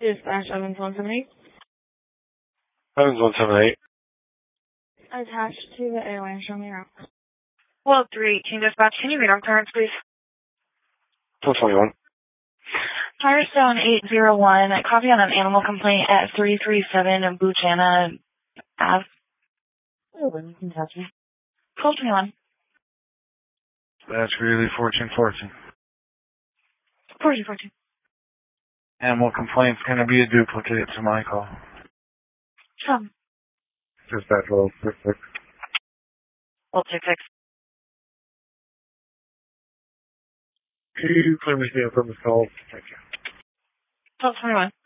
Dispatch Evans 178. Evans 178. Attached to the airline, show me around. Well, 318 dispatch, can you read on clearance, please? 421. Firestone 801, copy on an animal complaint at 337 Buchanan Ave. Oh, you can touch me. 1221. That's really Fortune. 1414. Animal complaint's gonna be a duplicate to my call. Dispatch 1266. 1266. Can you clear me stand from this call? Thank you. 1221.